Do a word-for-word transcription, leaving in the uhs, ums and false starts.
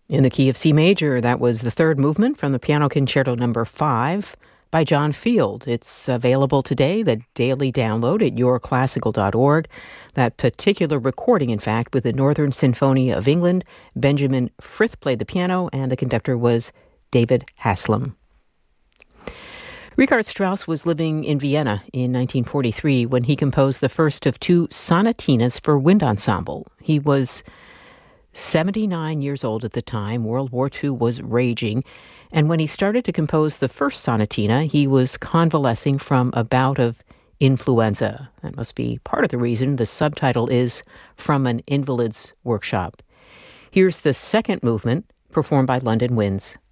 In the key of C major, that was the third movement from the Piano Concerto number five by John Field. It's available today, the daily download at your classical dot org. That particular recording, in fact, with the Northern Symphony of England. Benjamin Frith played the piano, and the conductor was David Haslam. Richard Strauss was living in Vienna in nineteen forty-three when he composed the first of two sonatinas for wind ensemble. He was seventy-nine years old at the time. World War Two was raging. And when he started to compose the first sonatina, he was convalescing from a bout of influenza. That must be part of the reason the subtitle is From an Invalid's Workshop. Here's the second movement, performed by London Winds.